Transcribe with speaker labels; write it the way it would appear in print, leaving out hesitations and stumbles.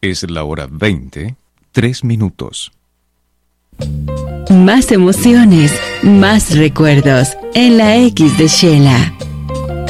Speaker 1: Es la hora 20, 3 minutos.
Speaker 2: Más emociones, más recuerdos en la X de Shela.